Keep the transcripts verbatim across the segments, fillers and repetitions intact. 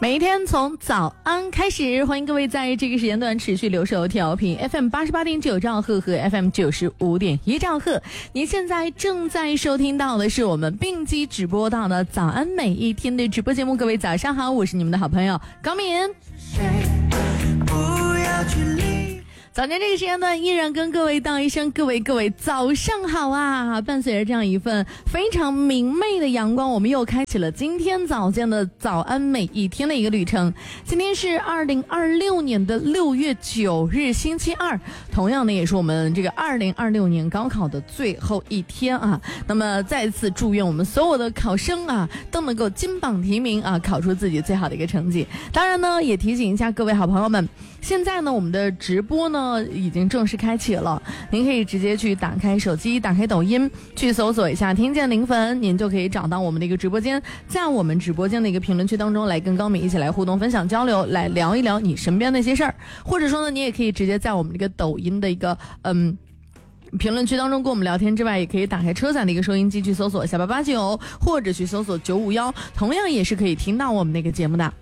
每一天从早安开始，欢迎各位在这个时间段持续留守调频 F M 八十八点九兆赫和 F M 九十五点一兆赫。您现在正在收听到的是我们并机直播到的早安每一天的直播节目。各位早上好，我是你们的好朋友高敏。早间这个时间段依然跟各位道一声各位各位早上好啊！伴随着这样一份非常明媚的阳光，我们又开启了今天早间的早安每一天的一个旅程。今天是二零二六年的六月九日星期二，同样呢也是我们这个二零二六年高考的最后一天啊。那么再次祝愿我们所有的考生啊都能够金榜题名啊，考出自己最好的一个成绩。当然呢也提醒一下各位好朋友们，现在呢我们的直播呢已经正式开启了，您可以直接去打开手机，打开抖音，去搜索一下听见零粉，您就可以找到我们的一个直播间，在我们直播间的一个评论区当中来跟高敏一起来互动分享交流，来聊一聊你身边的一些事儿，或者说呢你也可以直接在我们这个抖音的一个嗯评论区当中跟我们聊天之外，也可以打开车载的一个收音机去搜索下八八九，或者去搜索九五一，同样也是可以听到我们那个节目的。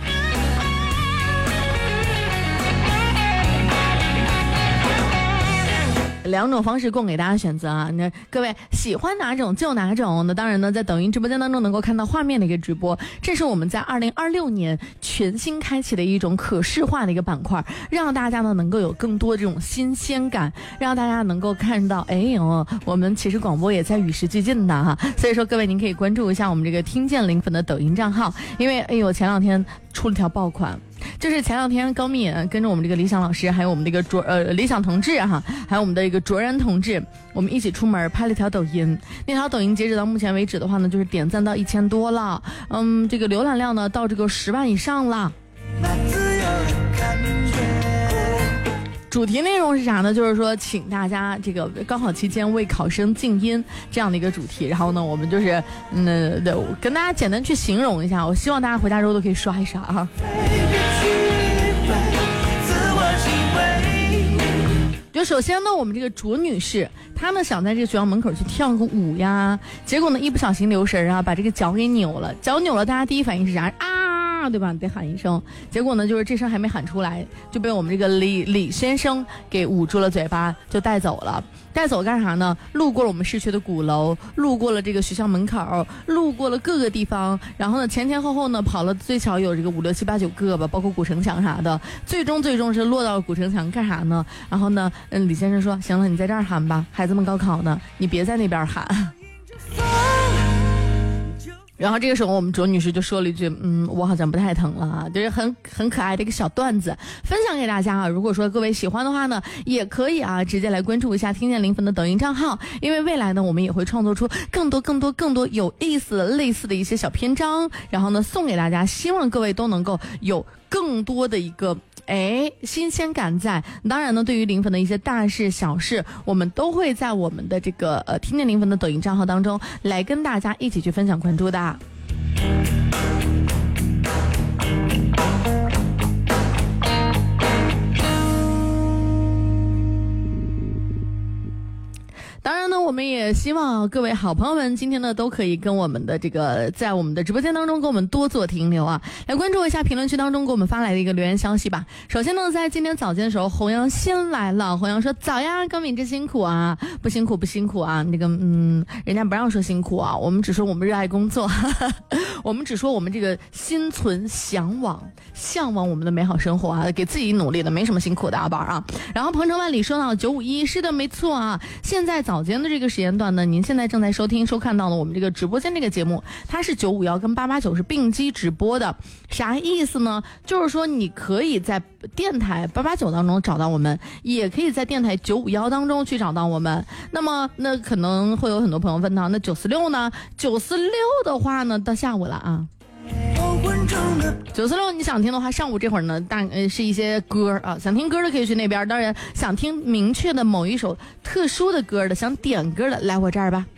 两种方式供给大家选择啊，那各位喜欢哪种就哪种。那当然呢，在抖音直播间当中能够看到画面的一个直播，这是我们在二零二六年全新开启的一种可视化的一个板块，让大家呢能够有更多这种新鲜感，让大家能够看到，哎呦，我们其实广播也在与时俱进的哈。所以说各位您可以关注一下我们这个听见零粉的抖音账号，因为哎呦前两天出了条爆款。就是前两天高敏跟着我们这个理想老师，还有我们这个卓呃理想同志哈，还有我们的一个卓然同志，我们一起出门拍了条抖音。那条抖音截止到目前为止的话呢，就是点赞到一千多了，嗯，这个浏览量呢到这个十万以上了。主题内容是啥呢？就是说请大家这个高考期间为考生静音这样的一个主题。然后呢我们就是嗯跟大家简单去形容一下，我希望大家回家之后都可以刷一刷哈。就首先呢我们这个卓女士她呢想在这个学校门口去跳个舞呀，结果呢一不小心留神啊把这个脚给扭了，脚扭了大家第一反应是啥啊，对吧？得喊一声，结果呢就是这声还没喊出来，就被我们这个李李先生给捂住了嘴巴，就带走了。带走干啥呢？路过了我们市区的鼓楼，路过了这个学校门口，路过了各个地方，然后呢前前后后呢跑了最少有这个五六七八九个吧，包括古城墙啥的，最终最终是落到了古城墙干啥呢？然后呢嗯，李先生说行了，你在这儿喊吧，孩子们高考呢，你别在那边喊。然后这个时候我们卓女士就说了一句嗯我好像不太疼了啊，就是很很可爱的一个小段子分享给大家啊。如果说各位喜欢的话呢，也可以啊直接来关注一下听见零粉的抖音账号，因为未来呢我们也会创作出更多更多更多有意思的类似的一些小篇章，然后呢送给大家，希望各位都能够有更多的一个哎，新鲜感在。当然呢对于零粉的一些大事小事，我们都会在我们的这个呃听见零粉的抖音账号当中来跟大家一起去分享关注的。当然呢我们也希望各位好朋友们今天呢都可以跟我们的这个在我们的直播间当中跟我们多做停留啊，来关注一下评论区当中给我们发来的一个留言消息吧。首先呢在今天早间的时候，弘扬先来了，弘扬说早呀高敏真辛苦啊，不辛苦不辛苦啊，那个嗯人家不让说辛苦啊，我们只说我们热爱工作我们只说我们这个心存向往向往我们的美好生活啊，给自己努力的，没什么辛苦的啊宝啊。然后鹏程万里说到九五一，是的没错啊，现在早间的这个时间段呢，您现在正在收听收看到了我们这个直播间这个节目，它是九五一跟八八九是并机直播的。啥意思呢？就是说你可以在电台八八九当中找到我们，也可以在电台九五一当中去找到我们。那么那可能会有很多朋友问到，那九四六呢？九四六的话呢到下午了啊，九四六你想听的话，上午这会儿呢大呃是一些歌啊，想听歌的可以去那边，当然想听明确的某一首特殊的歌的，想点歌的来我这儿吧。